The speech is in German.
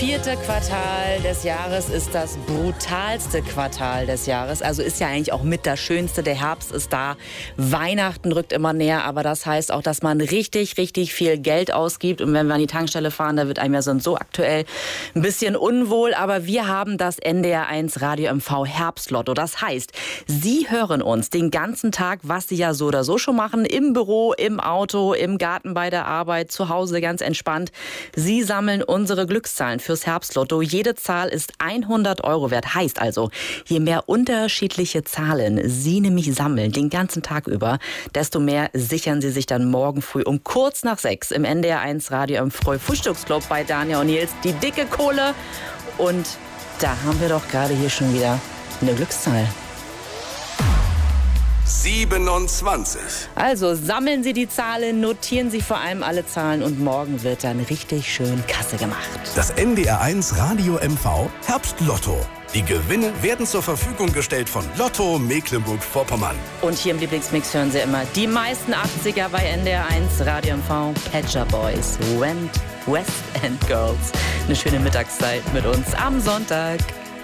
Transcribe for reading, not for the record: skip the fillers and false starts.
vierte Quartal des Jahres ist das brutalste Quartal des Jahres. Also ist ja eigentlich auch mit das Schönste. Der Herbst ist da. Weihnachten rückt immer näher. Aber das heißt auch, dass man richtig, richtig viel Geld ausgibt. Und wenn wir an die Tankstelle fahren, da wird einem ja so aktuell ein bisschen unwohl. Aber wir haben das NDR1 Radio MV Herbstlotto. Das heißt, Sie hören uns den ganzen Tag, was Sie ja so oder so schon machen. Im Büro, im Auto, im Garten bei der Arbeit, zu Hause ganz entspannt. Sie sammeln unsere Glückszahlen fürs Herbstlotto. Jede Zahl ist 100 € wert. Heißt also, je mehr unterschiedliche Zahlen Sie nämlich sammeln, den ganzen Tag über, desto mehr sichern Sie sich dann morgen früh um kurz nach 6 im NDR1 Radio im Frühstücksclub bei Daniel und Nils die dicke Kohle. Und da haben wir doch gerade hier schon wieder eine Glückszahl. 27. Also sammeln Sie die Zahlen, notieren Sie vor allem alle Zahlen und morgen wird dann richtig schön Kasse gemacht. Das NDR1 Radio MV Herbstlotto. Die Gewinne werden zur Verfügung gestellt von Lotto Mecklenburg-Vorpommern. Und hier im Lieblingsmix hören Sie immer die meisten 80er bei NDR1 Radio MV. Pet Shop Boys, West End Girls. Eine schöne Mittagszeit mit uns am Sonntag.